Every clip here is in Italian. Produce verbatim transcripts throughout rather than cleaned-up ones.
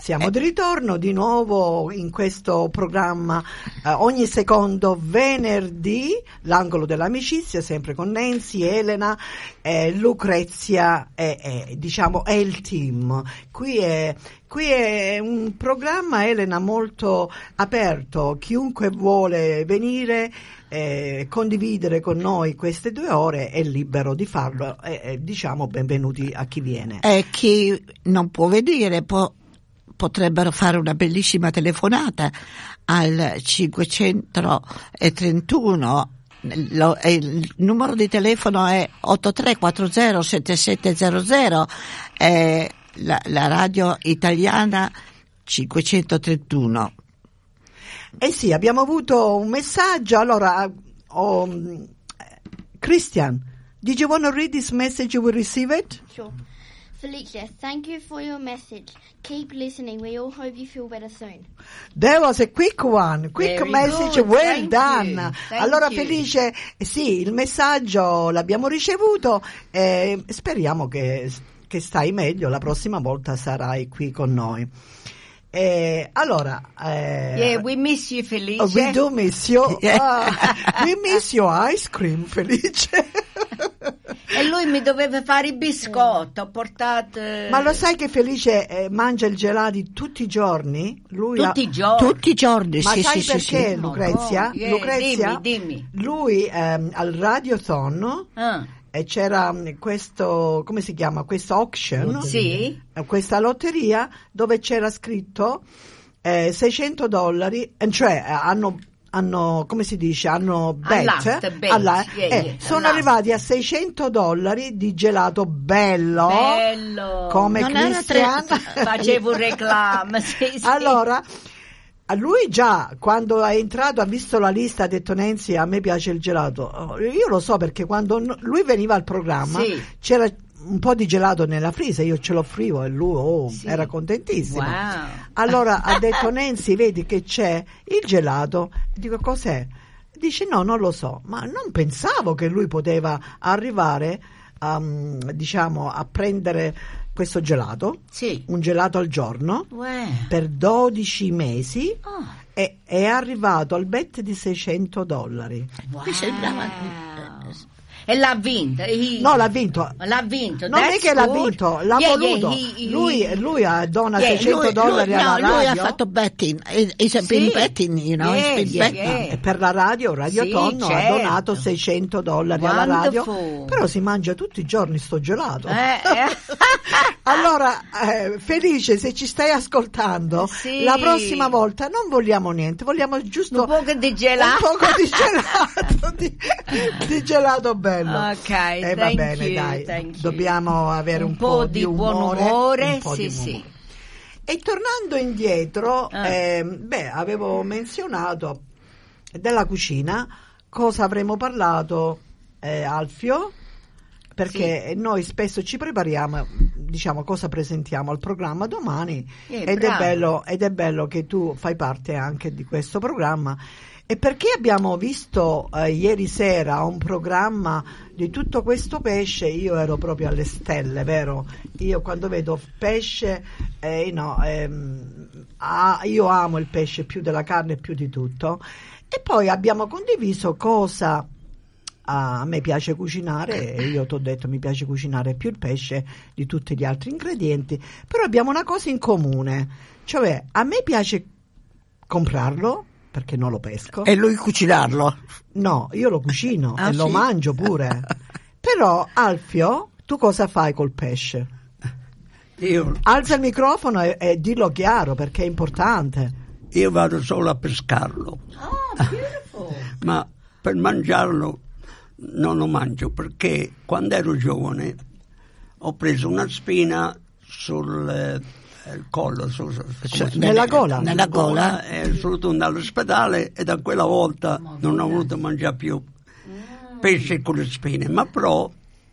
Siamo di ritorno di nuovo in questo programma eh, ogni secondo venerdì, l'angolo dell'amicizia, sempre con Nancy, Elena, eh, Lucrezia e eh, diciamo è il team. Qui è, qui è un programma, Elena, molto aperto, chiunque vuole venire eh, condividere con noi queste due ore è libero di farlo e eh, diciamo benvenuti a chi viene. E chi non può venire può potrebbero fare una bellissima telefonata al cinquecentotrentuno, lo, il numero di telefono è otto tre quattro zero sette sette zero zero, è la, la radio italiana cinquecentotrentuno. Eh sì, abbiamo avuto un messaggio. Allora, oh, Christian, did you want to read this message? You will receive it? Sure. Felicia, thank you for your message. Keep listening. We all hope you feel better soon. That was a quick one, quick Very message, good. well Thank done. you. Thank Allora you. Felice, sì, il messaggio l'abbiamo ricevuto e speriamo che, che stai meglio, la prossima volta sarai qui con noi. Eh, allora, eh, Yeah, we miss you, Felice. oh, we do miss you. Uh, we miss your ice cream, Felice. E lui mi doveva fare i biscotti, ho portato... Ma lo sai che Felice eh, mangia il gelati tutti i giorni? Lui Tutti ha... i giorni? Tutti i giorni, Ma sì, sai sì, perché, sì, sì. Lucrezia? Oh, yeah, Lucrezia, dimmi, dimmi. lui ehm, al Radiothon Ah, e c'era mh, questo, come si chiama? Questa auction, sì? eh, questa lotteria dove c'era scritto eh, seicento dollari, eh, cioè eh, hanno hanno, come si dice, hanno bet, All'asta, bet, alla- yeah, eh, yeah, sono all'asta. arrivati a seicento dollari di gelato bello, Bello. come Non era Cristian. Facevo un reclamo, sì, sì. Allora, a lui già quando è entrato ha visto la lista, ha detto Nancy, a me piace il gelato. Oh, io lo so perché quando n- lui veniva al programma Sì. c'era un po' di gelato nella frisa, io ce lo offrivo e lui oh, Sì. era contentissimo. Wow. Allora ha detto Nancy, vedi che c'è il gelato, dico cos'è? Dice no, non lo so, ma non pensavo che lui poteva arrivare a, diciamo, a prendere questo gelato, Sì. un gelato al giorno Wow. per dodici mesi Oh. e è arrivato al bet di seicento dollari. Wow. Mi sembrava- E l'ha vinto. He- No, l'ha vinto. L'ha vinto. Non è That's che l'ha good. vinto, l'ha Yeah, voluto. yeah, he- he- lui, lui ha dona Yeah, seicento Lui- dollari lui- alla no, lui radio. ha fatto betting, it's Sì. been betting, you know, Yes, it's been yes, betting. yes. E per la radio, Radio Sì, Tonno, ha certo. donato seicento dollari alla radio, Wonderful. però si mangia tutti i giorni sto gelato. Eh, eh. Allora, eh, Felice, se ci stai ascoltando, Sì. la prossima volta non vogliamo niente, vogliamo giusto Un poco di gelato. un poco di gelato, di, di gelato bello. Ok, Eh, va thank bene, you, dai, thank you. dobbiamo avere un, Un po' di buon umore, un po' sì, di sì. umore. E tornando indietro, Ah. ehm, beh, avevo menzionato della cucina, cosa avremmo parlato, eh, Alfio? Perché noi spesso ci prepariamo, diciamo cosa presentiamo al programma domani Eh, ed, è bravo. bello, ed è bello che tu fai parte anche di questo programma. E perché abbiamo visto eh, ieri sera un programma di tutto questo pesce, io ero proprio alle stelle, vero? Io quando vedo pesce, eh, no, ehm, ah, io amo il pesce più della carne, più di tutto. E poi abbiamo condiviso cosa ah, a me piace cucinare, e io ti ho detto mi piace cucinare più il pesce di tutti gli altri ingredienti, però abbiamo una cosa in comune, cioè a me piace comprarlo perché non lo pesco. E lui cucinarlo. No, io lo cucino Ah, e lo sì? mangio pure. Però, Alfio, tu cosa fai col pesce? Io, Alza il microfono e, e dillo chiaro perché è importante. io vado solo a pescarlo, Oh, beautiful. ma per mangiarlo non lo mangio perché quando ero giovane ho preso una spina sul eh, il collo, su, su- Cioè, come si nella chiama? gola. Nella gola. E sono tornato all'ospedale e da quella volta non ho voluto mangiare più pesce con le spine, ma però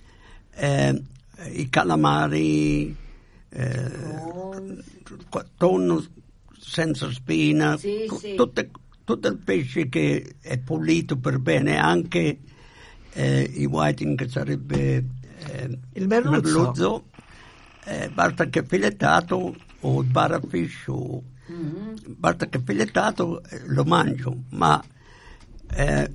eh, i calamari, eh, tonno senza spina, Sì, tu- sì. tutte- tutto il pesce che è pulito per bene, anche eh, i whiting che sarebbe eh, Il merluzzo. eh, basta che filettato o il barafish, o mm-hmm. basta che filettato eh, lo mangio, ma eh,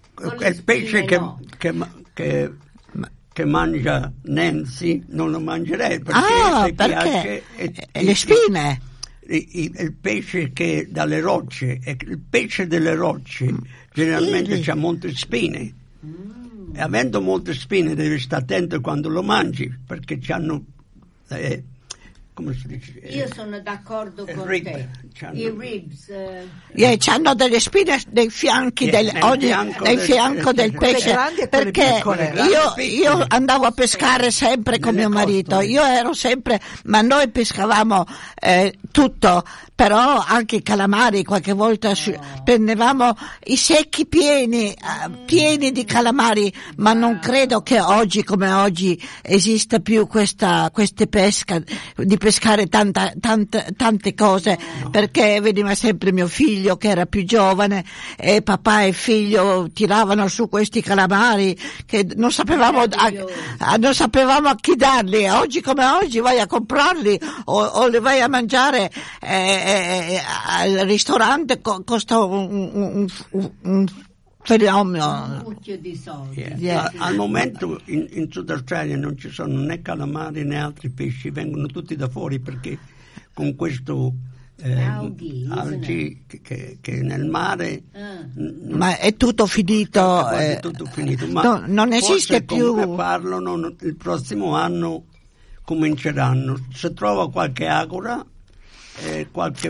il pesce che, no. che, che, che mangia Nancy non lo mangerei perché ah, se perché? piace e, e le spine. Il, il pesce che dalle rocce, il pesce delle rocce generalmente sì. ha molte spine mm. e avendo molte spine devi stare attento quando lo mangi perché c'hanno eh, come si dice? Io sono d'accordo con rib, te. c'hanno, I ribs. Uh... Yeah, c'hanno delle spine nei fianchi yeah, del, nel ogni, fianco nel del, fianco del del pesce perché io, io andavo a pescare sempre con mio marito, io ero sempre, ma noi pescavamo eh, tutto, però anche i calamari qualche volta oh. prendevamo i secchi pieni, uh, pieni di calamari, ma non credo che oggi come oggi esista più questa queste pesca di pescare tanta, tanta, tante cose no. perché veniva sempre mio figlio che era più giovane e papà e figlio tiravano su questi calamari che non sapevamo a, a, non sapevamo a chi darli. Oggi come oggi vai a comprarli o, o li vai a mangiare eh, eh, al ristorante co- costa un, un, un, un fenomeno. Un mucchio di soldi. Yeah. Yeah. A, al momento in, in Sud Australia non ci sono né calamari né altri pesci, vengono tutti da fuori perché con questo eh, alghi, alghi che, che, che nel mare ah. n- ma è tutto finito, è eh, tutto finito. Ma no, non esiste più. Come parlano il prossimo anno cominceranno, se trova qualche agora eh, qualche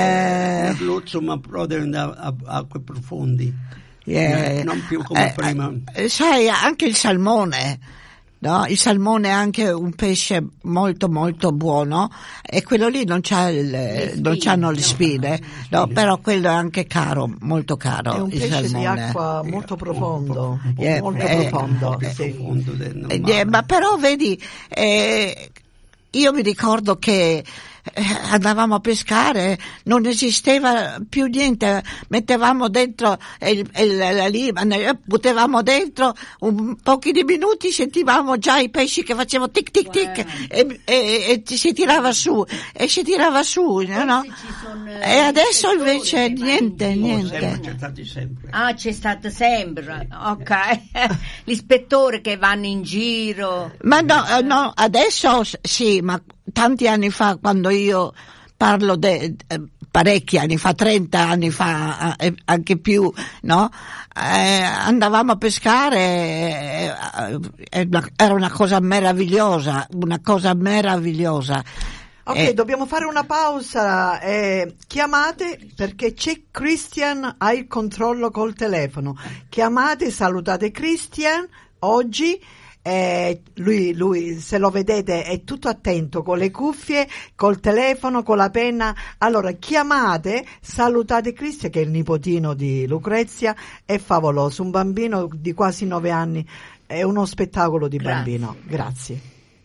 eh, merluzzo, ma però deve andare a, a acque profondi. Yeah. Non più come eh, prima. Eh, sai, anche il salmone, no? Il salmone è anche un pesce molto molto buono e quello lì non c'ha il, le non c'hanno le spine, no, no, però quello è anche caro, molto caro. È un il pesce salmone. di acqua molto profondo, yeah, molto eh, profondo. Eh, sì. profondo del eh, ma però vedi, eh, io mi ricordo che Eh, andavamo a pescare, non esisteva più niente, mettevamo dentro il, il, la lima, buttavamo dentro un pochi di minuti, sentivamo già i pesci che facevano tic tic tic wow. e, e, e si tirava su e si tirava su, no? Sono, e adesso invece niente, niente. Sempre, c'è stato sempre. Ah, c'è stato sempre, ok. L'ispettore che vanno in giro. Ma no, no, adesso sì, ma tanti anni fa, quando io parlo de, eh, parecchi anni fa, trenta anni fa, eh, anche più, no? Eh, andavamo a pescare, eh, eh, era una cosa meravigliosa, una cosa meravigliosa. Ok, eh, dobbiamo fare una pausa, eh, chiamate perché c'è Christian, ha il controllo col telefono, chiamate, salutate Christian, oggi. Eh, lui, lui, se lo vedete, è tutto attento con le cuffie, col telefono, con la penna. Allora chiamate, salutate Cristian, che è il nipotino di Lucrezia, è favoloso, un bambino di quasi nove anni, è uno spettacolo di Grazie. bambino. Grazie.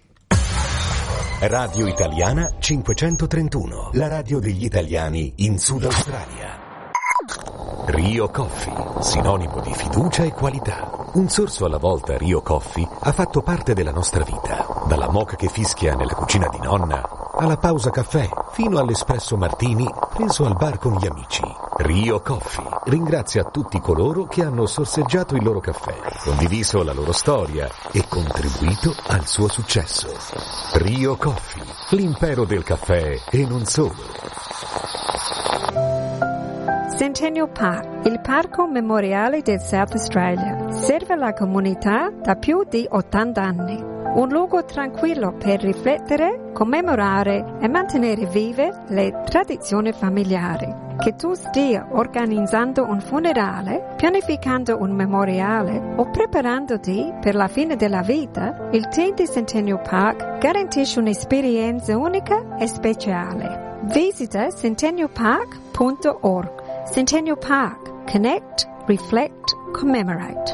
Radio Italiana cinquecentotrentuno, la radio degli italiani in Sud Australia. Rio Coffee, sinonimo di fiducia e qualità. Un sorso alla volta Rio Coffee ha fatto parte della nostra vita, dalla moka che fischia nella cucina di nonna, alla pausa caffè, fino all'espresso martini preso al bar con gli amici. Rio Coffee ringrazia tutti coloro che hanno sorseggiato il loro caffè, condiviso la loro storia e contribuito al suo successo. Rio Coffee, l'impero del caffè e non solo. Centennial Park, il parco memoriale del South Australia, serve la comunità da più di ottanta anni. Un luogo tranquillo per riflettere, commemorare e mantenere vive le tradizioni familiari. Che tu stia organizzando un funerale, pianificando un memoriale o preparandoti per la fine della vita, il team di Centennial Park garantisce un'esperienza unica e speciale. Visita centennial park punto org. Centennial Park. Connect, reflect, commemorate.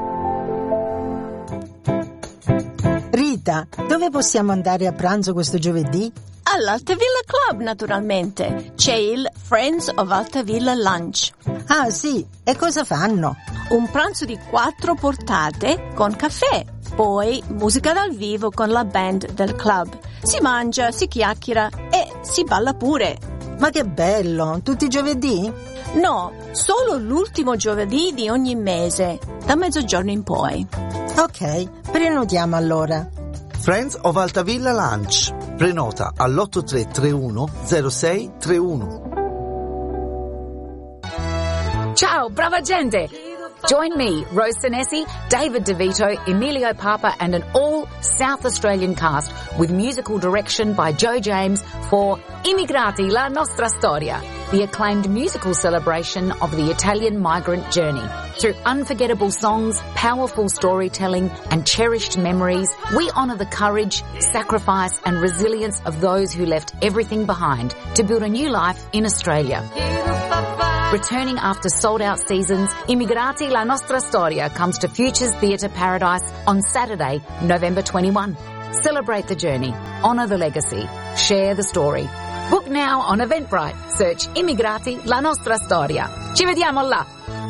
Rita, dove possiamo andare a pranzo questo giovedì? All'Altavilla Club, naturalmente. C'è il Friends of Altavilla Lunch. Ah, sì. E cosa fanno? Un pranzo di quattro portate con caffè. Poi musica dal vivo con la band del club. Si mangia, si chiacchiera e si balla pure. Ma che bello! Tutti i giovedì? No, solo l'ultimo giovedì di ogni mese, da mezzogiorno in poi. Ok, prenotiamo allora. Friends of Altavilla Lunch. Prenota all'otto tre tre uno zero sei tre uno. Ciao, brava gente! Join me, Rose Senesi, David DeVito, Emilio Papa and an all South Australian cast with musical direction by Joe James for Immigrati, la nostra storia, the acclaimed musical celebration of the Italian migrant journey. Through unforgettable songs, powerful storytelling and cherished memories, we honour the courage, sacrifice and resilience of those who left everything behind to build a new life in Australia. Returning after sold-out seasons, Immigrati la nostra storia comes to Futures Theatre Paradise on Saturday, November twenty-first. Celebrate the journey, honour the legacy, share the story. Book now on Eventbrite. Search Immigrati la nostra storia. Ci vediamo là!